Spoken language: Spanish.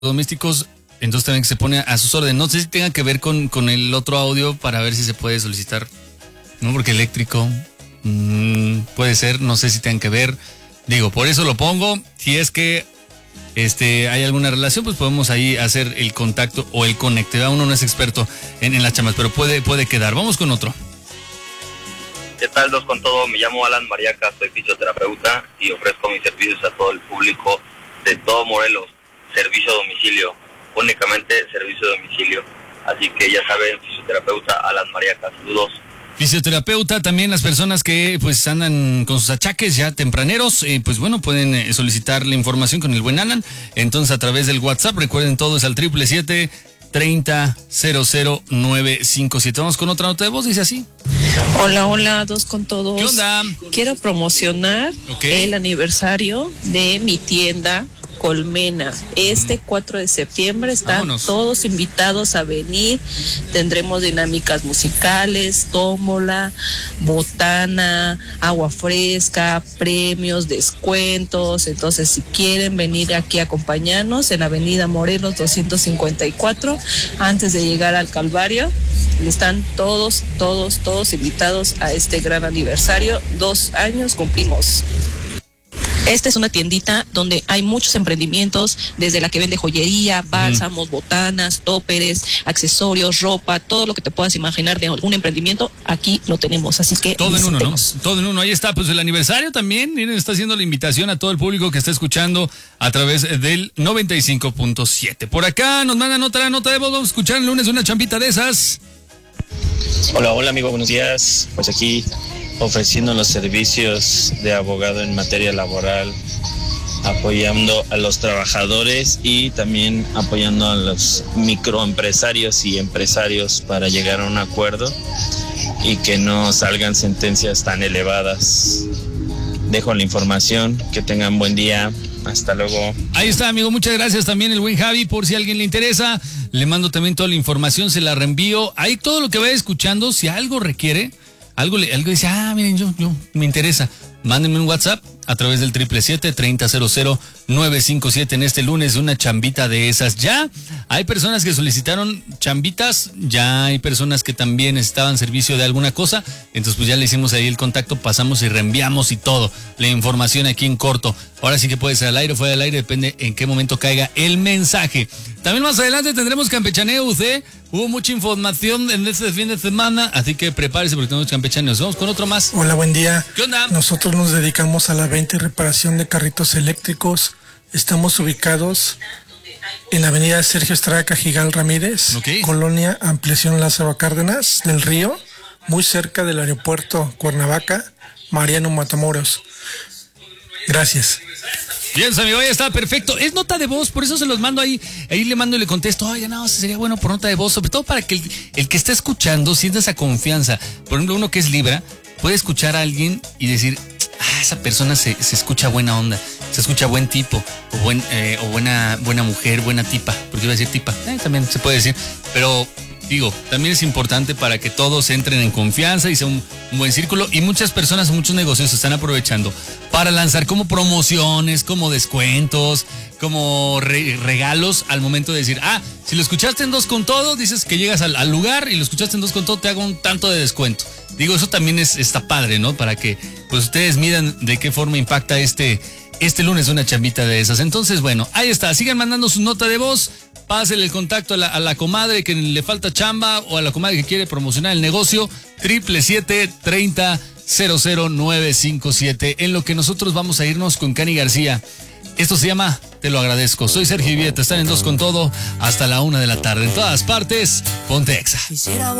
domésticos, entonces también se pone a sus órdenes. No sé si tenga que ver con el otro audio para ver si se puede solicitar, ¿no? Porque eléctrico puede ser, no sé si tengan que ver. Digo, por eso lo pongo. Si es que hay alguna relación, pues podemos ahí hacer el contacto o el conecte. Uno no es experto en las chamas, pero puede quedar. Vamos con otro. ¿Qué tal? Dos con todo, me llamo Alan Mariaca, soy fisioterapeuta y ofrezco mis servicios a todo el público de todo Morelos. Servicio a domicilio, únicamente servicio a domicilio. Así que ya saben, fisioterapeuta Alan Mariaca, saludos. Fisioterapeuta, también las personas que pues andan con sus achaques ya tempraneros, pues bueno, pueden solicitar la información con el buen Alan. Entonces a través del WhatsApp, recuerden todo es al 777-30-00957. Vamos con otra nota de voz, dice así. Hola, dos con todos. ¿Qué onda? Quiero promocionar el aniversario de mi tienda Colmena. 4 de septiembre están todos invitados a venir. Tendremos dinámicas musicales, tómbola, botana, agua fresca, premios, descuentos. Entonces, si quieren venir aquí a acompañarnos en Avenida Morelos 254, antes de llegar al Calvario, están todos invitados a este gran aniversario. 2 años cumplimos. Esta es una tiendita donde hay muchos emprendimientos, desde la que vende joyería, bálsamos, botanas, tóperes, accesorios, ropa, todo lo que te puedas imaginar de algún emprendimiento, aquí lo tenemos, así que todo en uno, ¿no? Todo en uno. Ahí está, pues el aniversario también, miren, está haciendo la invitación a todo el público que está escuchando a través del 95.7. Por acá nos mandan otra nota de voz, vamos a escuchar el lunes una champita de esas. Hola amigo, buenos días. Pues aquí ofreciendo los servicios de abogado en materia laboral, apoyando a los trabajadores y también apoyando a los microempresarios y empresarios para llegar a un acuerdo y que no salgan sentencias tan elevadas. Dejo la información, que tengan buen día, hasta luego. Ahí está, amigo, muchas gracias también el buen Javi, por si a alguien le interesa, le mando también toda la información, se la reenvío, ahí todo lo que vaya escuchando, si algo requiere, algo dice, miren, yo me interesa, mándenme un WhatsApp a través del 777-30-00957 en este lunes, una chambita de esas. Ya hay personas que solicitaron chambitas, ya hay personas que también necesitaban servicio de alguna cosa, entonces pues ya le hicimos ahí el contacto, pasamos y reenviamos y todo, la información aquí en corto. Ahora sí que puede ser al aire o fuera del aire, depende en qué momento caiga el mensaje. También más adelante tendremos Campechaneo UC. Hubo mucha información en este fin de semana, así que prepárese porque tenemos campechaneos. Vamos con otro más. Hola, buen día. ¿Qué onda? Nosotros nos dedicamos a la venta y reparación de carritos eléctricos. Estamos ubicados en la avenida Sergio Estrada Cajigal Ramírez, Colonia Ampliación Lázaro Cárdenas del Río, muy cerca del aeropuerto Cuernavaca, Mariano Matamoros. Gracias. Bien, amigo, ahí está, perfecto. Es nota de voz, por eso se los mando ahí le mando y le contesto, no, sería bueno por nota de voz, sobre todo para que el que está escuchando sienta esa confianza. Por ejemplo, uno que es Libra, puede escuchar a alguien y decir, esa persona se escucha buena onda, se escucha buen tipo, o buena mujer, buena tipa, porque iba a decir tipa, también se puede decir, pero digo, también es importante para que todos entren en confianza y sea un buen círculo, y muchas personas, muchos negocios se están aprovechando para lanzar como promociones, como descuentos, como regalos al momento de decir, si lo escuchaste en 2 con todo, dices que llegas al lugar y lo escuchaste en 2 con todo, te hago un tanto de descuento. Digo, eso también está padre, ¿no? Para que pues ustedes midan de qué forma impacta este lunes una chambita de esas. Entonces, bueno, ahí está, sigan mandando su nota de voz. Pásenle el contacto a la comadre que le falta chamba o a la comadre que quiere promocionar el negocio. 777-30-00957. En lo que nosotros vamos a irnos con Cani García. Esto se llama Te lo agradezco. Soy Sergio Vieta. Están en 2 con todo hasta la 1 de la tarde. En todas partes, ponte Exa.